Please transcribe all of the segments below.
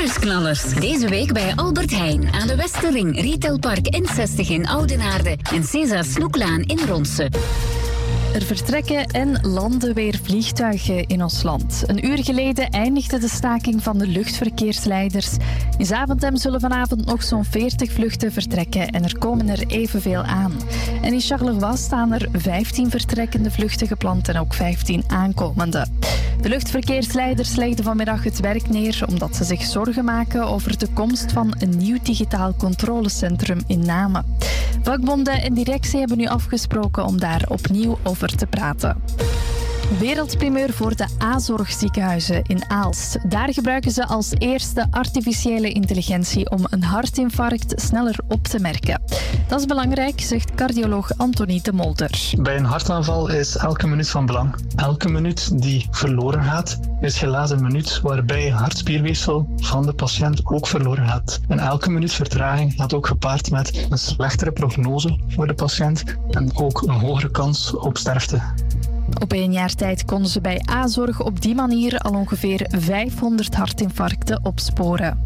Nieuwsknallers. Deze week bij Albert Heijn aan de Westerring, Retailpark N60 in Oudenaarde en César Snoeklaan in Ronse. Er vertrekken en landen weer vliegtuigen in ons land. Een uur geleden eindigde de staking van de luchtverkeersleiders. In Zaventem zullen vanavond nog zo'n 40 vluchten vertrekken en er komen er evenveel aan. En in Charleroi staan er 15 vertrekkende vluchten gepland en ook 15 aankomende. De luchtverkeersleiders legden vanmiddag het werk neer omdat ze zich zorgen maken over de komst van een nieuw digitaal controlecentrum in Namen. Vakbonden en directie hebben nu afgesproken om daar opnieuw over te praten. Wereldprimeur voor de A-zorgziekenhuizen in Aalst. Daar gebruiken ze als eerste artificiële intelligentie om een hartinfarct sneller op te merken. Dat is belangrijk, zegt cardioloog Anthony de Molder. Bij een hartaanval is elke minuut van belang. Elke minuut die verloren gaat, is helaas een minuut waarbij hartspierweefsel van de patiënt ook verloren gaat. En elke minuut vertraging gaat ook gepaard met een slechtere prognose voor de patiënt en ook een hogere kans op sterfte. Op 1 jaar tijd konden ze bij A-zorg op die manier al ongeveer 500 hartinfarcten opsporen.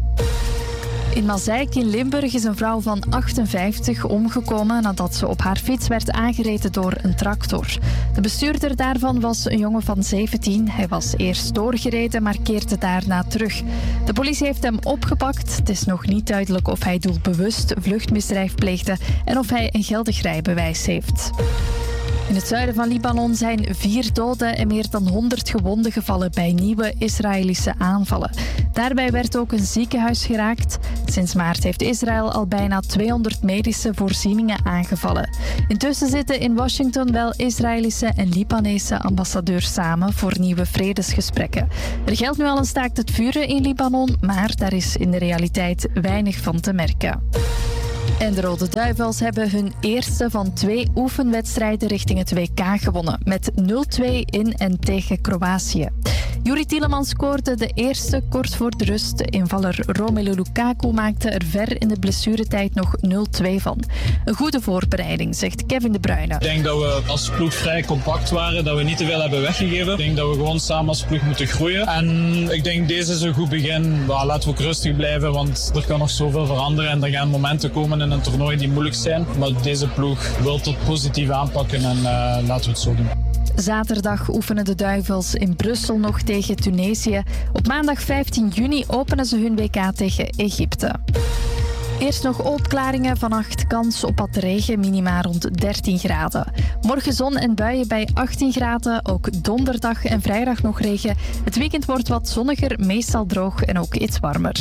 In Mazeik in Limburg is een vrouw van 58 omgekomen nadat ze op haar fiets werd aangereden door een tractor. De bestuurder daarvan was een jongen van 17. Hij was eerst doorgereden, maar keerde daarna terug. De politie heeft hem opgepakt. Het is nog niet duidelijk of hij doelbewust vluchtmisdrijf pleegde en of hij een geldig rijbewijs heeft. In het zuiden van Libanon zijn 4 doden en meer dan 100 gewonden gevallen bij nieuwe Israëlische aanvallen. Daarbij werd ook een ziekenhuis geraakt. Sinds maart heeft Israël al bijna 200 medische voorzieningen aangevallen. Intussen zitten in Washington wel Israëlische en Libanese ambassadeurs samen voor nieuwe vredesgesprekken. Er geldt nu al een staakt het vuren in Libanon, maar daar is in de realiteit weinig van te merken. En de Rode Duivels hebben hun eerste van 2 oefenwedstrijden richting het WK gewonnen. Met 0-2 in en tegen Kroatië. Juri Tielemans scoorde de eerste kort voor de rust. Invaller Romelu Lukaku maakte er ver in de blessuretijd nog 0-2 van. Een goede voorbereiding, zegt Kevin De Bruyne. Ik denk dat we als ploeg vrij compact waren, dat we niet te veel hebben weggegeven. Ik denk dat we gewoon samen als ploeg moeten groeien. En ik denk deze is een goed begin. Laten we ook rustig blijven, want er kan nog zoveel veranderen. En er gaan momenten komen in een toernooi die moeilijk zijn. Maar deze ploeg wil het positief aanpakken en laten we het zo doen. Zaterdag oefenen de Duivels in Brussel nog tegen Tunesië. Op maandag 15 juni openen ze hun WK tegen Egypte. Eerst nog opklaringen, vannacht kans op wat regen, minima rond 13 graden. Morgen zon en buien bij 18 graden, ook donderdag en vrijdag nog regen. Het weekend wordt wat zonniger, meestal droog en ook iets warmer.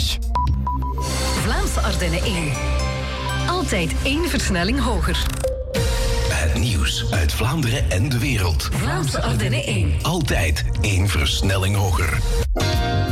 Vlaamse Ardennen 1. Altijd 1 versnelling hoger. Het nieuws uit Vlaanderen en de wereld. Vlaamse Ardennen 1. Altijd 1 versnelling hoger.